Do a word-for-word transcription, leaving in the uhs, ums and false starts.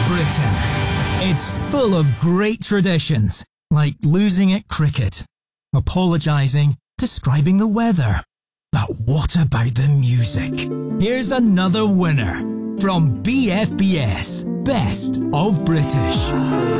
Britain. It's full of great traditions, like losing at cricket, apologising, describing the weather. But what about the music? Here's another winner from B F B S, Best of British.